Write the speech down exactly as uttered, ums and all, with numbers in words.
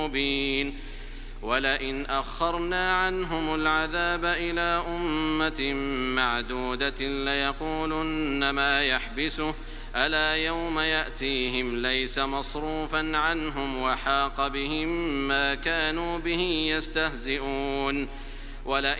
مبين ولئن أخرنا عنهم العذاب إلى أمة معدودة ليقولن ما يحبسه ألا يوم يأتيهم ليس مصروفا عنهم وحاق بهم ما كانوا به يستهزئون ولئن